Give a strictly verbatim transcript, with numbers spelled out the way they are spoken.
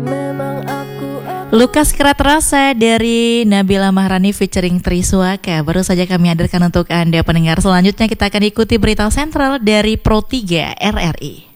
Lukas Kerat Rasa dari Nabila Mahrani featuring Triswaka baru saja kami hadirkan untuk Anda pendengar. Selanjutnya kita akan ikuti berita sentral dari Pro tiga R R I.